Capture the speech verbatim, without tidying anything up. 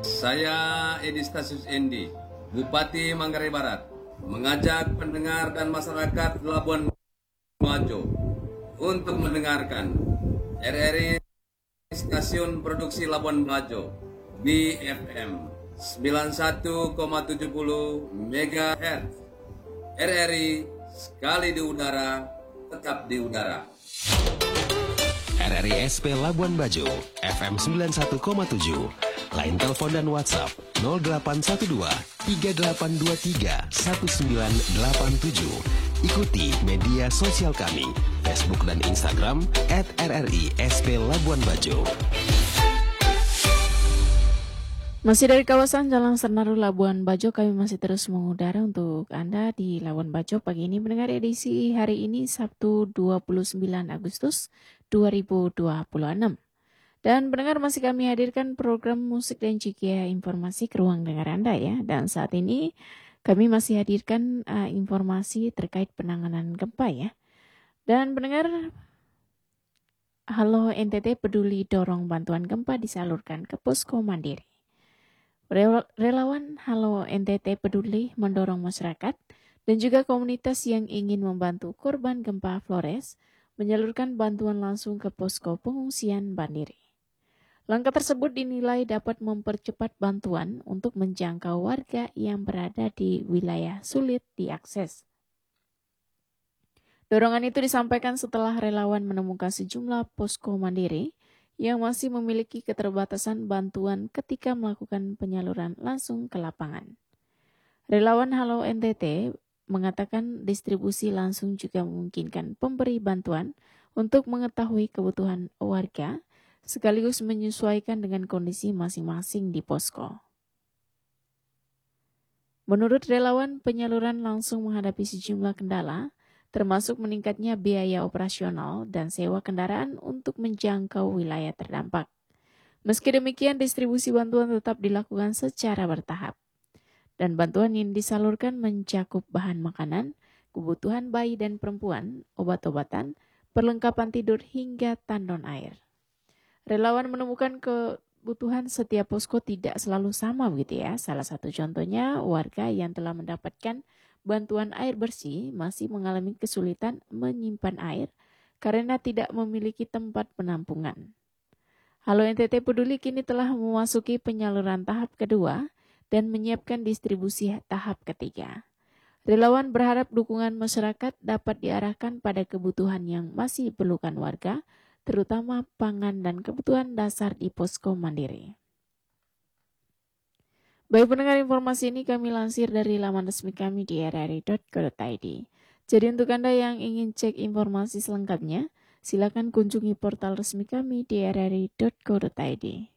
Saya Edi Stasius Endi, Bupati Manggarai Barat, mengajak pendengar dan masyarakat Labuan Bajo untuk mendengarkan R R I Stasiun Produksi Labuan Bajo B F M sembilan puluh satu koma tujuh puluh megahertz. R R I sekali di udara, tetap di udara. R R I S P Labuan Bajo F M sembilan puluh satu koma tujuh. Lain telepon dan WhatsApp nol delapan satu dua tiga delapan dua tiga satu sembilan delapan tujuh. Ikuti media sosial kami, Facebook dan Instagram at R R I S P Labuan Bajo. Masih dari kawasan Jalan Senaru Labuan Bajo, kami masih terus mengudara untuk Anda di Labuan Bajo pagi ini mendengar edisi hari ini Sabtu dua puluh sembilan Agustus dua ribu dua puluh enam. Dan pendengar, masih kami hadirkan program musik dan juga informasi ke ruang dengar Anda ya. Dan saat ini kami masih hadirkan uh, informasi terkait penanganan gempa ya. Dan pendengar, Halo N T T peduli dorong bantuan gempa disalurkan ke posko mandiri. Relawan Halo N T T peduli mendorong masyarakat dan juga komunitas yang ingin membantu korban gempa Flores menyalurkan bantuan langsung ke posko pengungsian mandiri. Langkah tersebut dinilai dapat mempercepat bantuan untuk menjangkau warga yang berada di wilayah sulit diakses. Dorongan itu disampaikan setelah relawan menemukan sejumlah posko mandiri yang masih memiliki keterbatasan bantuan ketika melakukan penyaluran langsung ke lapangan. Relawan Halo N T T mengatakan distribusi langsung juga memungkinkan pemberi bantuan untuk mengetahui kebutuhan warga sekaligus menyesuaikan dengan kondisi masing-masing di posko. Menurut relawan, penyaluran langsung menghadapi sejumlah kendala, termasuk meningkatnya biaya operasional dan sewa kendaraan untuk menjangkau wilayah terdampak. Meski demikian, distribusi bantuan tetap dilakukan secara bertahap. Dan bantuan yang disalurkan mencakup bahan makanan, kebutuhan bayi dan perempuan, obat-obatan, perlengkapan tidur hingga tandon air. Relawan menemukan kebutuhan setiap posko tidak selalu sama begitu ya. Salah satu contohnya warga yang telah mendapatkan bantuan air bersih masih mengalami kesulitan menyimpan air karena tidak memiliki tempat penampungan. Halo N T T Peduli kini telah memasuki penyaluran tahap kedua dan menyiapkan distribusi tahap ketiga. Relawan berharap dukungan masyarakat dapat diarahkan pada kebutuhan yang masih diperlukan warga, terutama pangan dan kebutuhan dasar di posko mandiri. Baik pendengar, informasi ini kami lansir dari laman resmi kami di r r i dot co dot i d. Jadi untuk Anda yang ingin cek informasi selengkapnya, silakan kunjungi portal resmi kami di r r i dot co dot i d.